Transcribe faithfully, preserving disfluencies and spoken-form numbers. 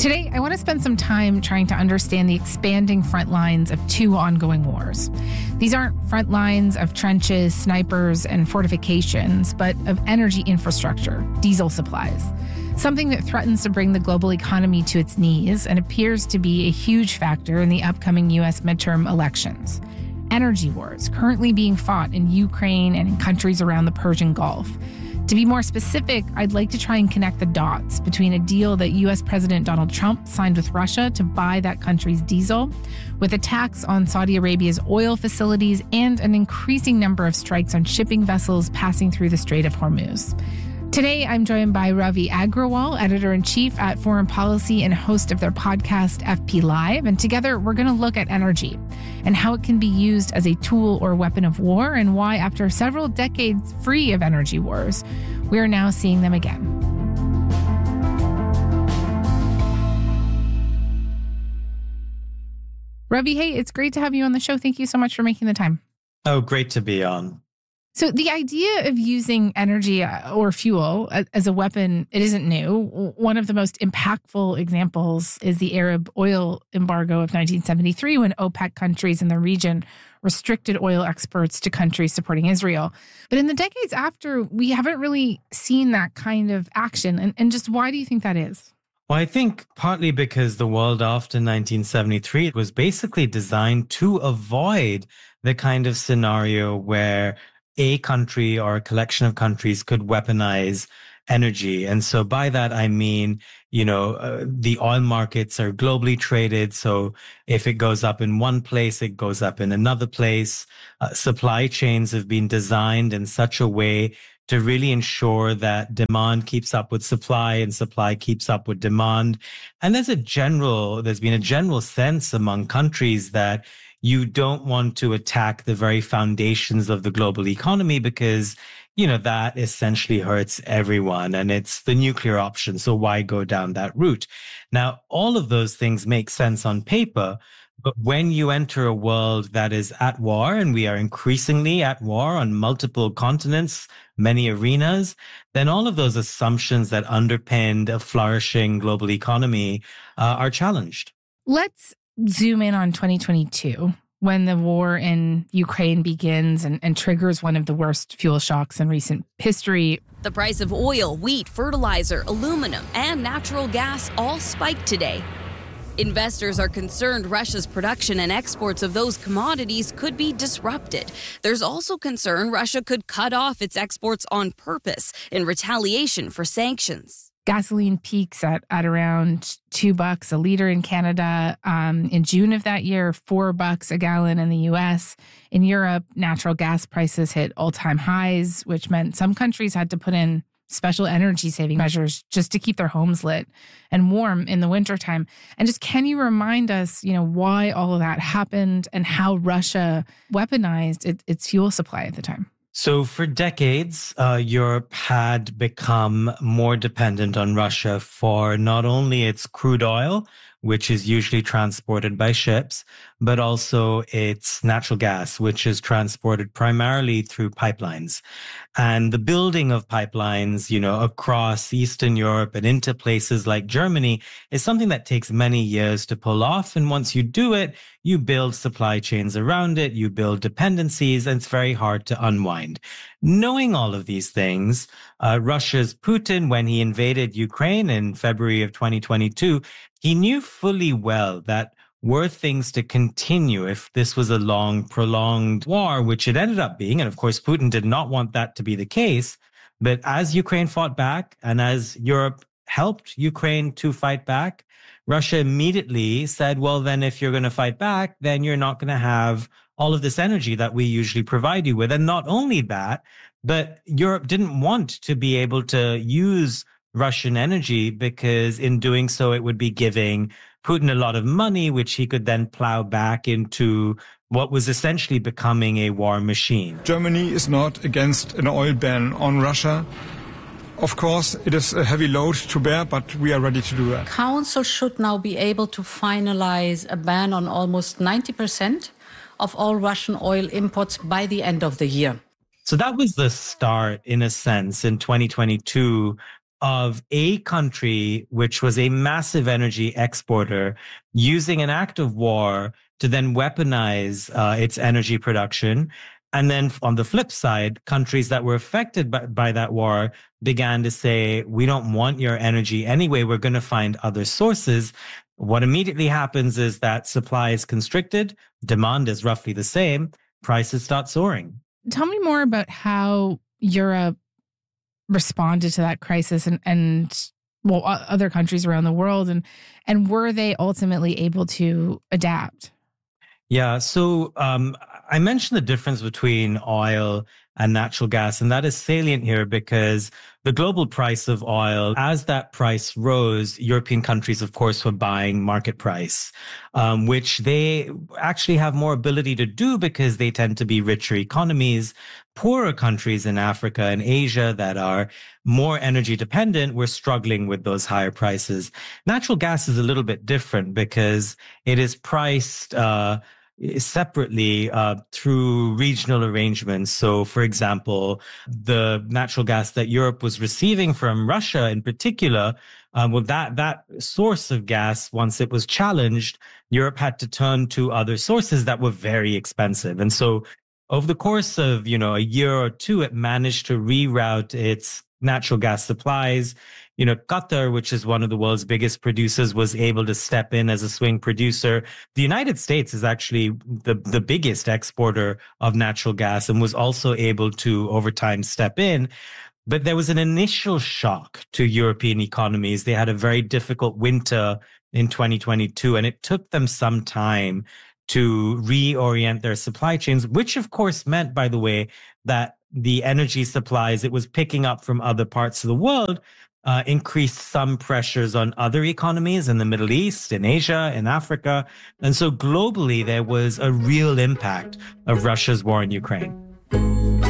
Today, I want to spend some time trying to understand the expanding front lines of two ongoing wars. These aren't front lines of trenches, snipers, and fortifications, but of energy infrastructure, diesel supplies, something that threatens to bring the global economy to its knees and appears to be a huge factor in the upcoming U S midterm elections. Energy wars currently being fought in Ukraine and in countries around the Persian Gulf. To be more specific, I'd like to try and connect the dots between a deal that U S President Donald Trump signed with Russia to buy that country's diesel, with attacks on Saudi Arabia's oil facilities, and an increasing number of strikes on shipping vessels passing through the Strait of Hormuz. Today, I'm joined by Ravi Agrawal, editor-in-chief at Foreign Policy and host of their podcast, F P Live. And together, we're going to look at energy and how it can be used as a tool or weapon of war, and why, after several decades free of energy wars, we are now seeing them again. Ravi, hey, it's great to have you on the show. Thank you so much for making the time. Oh, great to be on. So the idea of using energy or fuel as a weapon, it isn't new. One of the most impactful examples is the Arab oil embargo of nineteen seventy-three, when OPEC countries in the region restricted oil exports to countries supporting Israel. But in the decades after, we haven't really seen that kind of action. And, and just why do you think that is? Well, I think partly because the world after nineteen seventy-three was basically designed to avoid the kind of scenario where a country or a collection of countries could weaponize energy. And so by that, I mean, you know, uh, the oil markets are globally traded. So if it goes up in one place, it goes up in another place. Uh, supply chains have been designed in such a way to really ensure that demand keeps up with supply and supply keeps up with demand. And there's a general, there's been a general sense among countries that you don't want to attack the very foundations of the global economy because, you know, that essentially hurts everyone, and it's the nuclear option. So why go down that route? Now, all of those things make sense on paper, but when you enter a world that is at war, and we are increasingly at war on multiple continents, many arenas, then all of those assumptions that underpinned a flourishing global economy uh, are challenged. Let's zoom in on twenty twenty-two, when the war in Ukraine begins and, and triggers one of the worst fuel shocks in recent history. The price of oil, wheat, fertilizer, aluminum, and natural gas all spiked today. Investors are concerned Russia's production and exports of those commodities could be disrupted. There's also concern Russia could cut off its exports on purpose in retaliation for sanctions. Gasoline peaks at, at around two bucks a liter in Canada. Um, in June of that year, four bucks a gallon in the U S. In Europe, natural gas prices hit all-time highs, which meant some countries had to put in special energy-saving measures just to keep their homes lit and warm in the wintertime. And just can you remind us, you know, why all of that happened and how Russia weaponized it, its fuel supply at the time? So for decades, uh, Europe had become more dependent on Russia for not only its crude oil, which is usually transported by ships, but also its natural gas, which is transported primarily through pipelines. And the building of pipelines, you know, across Eastern Europe and into places like Germany is something that takes many years to pull off. And once you do it, you build supply chains around it, you build dependencies, and it's very hard to unwind. Knowing all of these things, uh, Russia's Putin, when he invaded Ukraine in February of twenty twenty-two, he knew fully well that were things to continue if this was a long, prolonged war, which it ended up being. And of course, Putin did not want that to be the case. But as Ukraine fought back and as Europe helped Ukraine to fight back, Russia immediately said, well, then if you're going to fight back, then you're not going to have all of this energy that we usually provide you with. And not only that, but Europe didn't want to be able to use Russian energy because in doing so, it would be giving Putin a lot of money, which he could then plow back into what was essentially becoming a war machine. Germany is not against an oil ban on Russia. Of course, it is a heavy load to bear, but we are ready to do that. Council should now be able to finalize a ban on almost ninety percent of all Russian oil imports by the end of the year. So that was the start, in a sense, in twenty twenty-two, of a country which was a massive energy exporter using an act of war to then weaponize uh, its energy production. And then on the flip side, countries that were affected by, by that war began to say, we don't want your energy anyway. We're going to find other sources. What immediately happens is that supply is constricted, demand is roughly the same, prices start soaring. Tell me more about how Europe responded to that crisis and, and well, other countries around the world, and and were they ultimately able to adapt? Yeah, so um, I mentioned the difference between oil and natural gas, and that is salient here because the global price of oil, as that price rose, European countries, of course, were buying market price, um, which they actually have more ability to do because they tend to be richer economies. Poorer countries in Africa and Asia that are more energy dependent were struggling with those higher prices. Natural gas is a little bit different because it is priced uh, separately uh, through regional arrangements. So, for example, the natural gas that Europe was receiving from Russia in particular, um, well, that that source of gas, once it was challenged, Europe had to turn to other sources that were very expensive. And so over the course of, you know, a year or two, it managed to reroute its natural gas supplies. You know, Qatar, which is one of the world's biggest producers, was able to step in as a swing producer. The United States is actually the, the biggest exporter of natural gas and was also able to, over time, step in. But there was an initial shock to European economies. They had a very difficult winter in twenty twenty-two, and it took them some time to reorient their supply chains, which of course meant, by the way, that the energy supplies it was picking up from other parts of the world uh, increased some pressures on other economies in the Middle East, in Asia, in Africa. And so globally, there was a real impact of Russia's war in Ukraine.